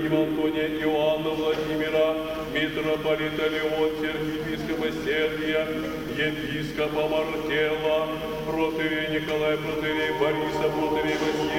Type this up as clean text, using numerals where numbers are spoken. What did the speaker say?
Иеронима Антония, Иоанна Владимира, митрополита Леонтия, архиепископа Сергия, епископа Мартела, протоиерея Николая, протоиерея Бориса, протоиерея Василия,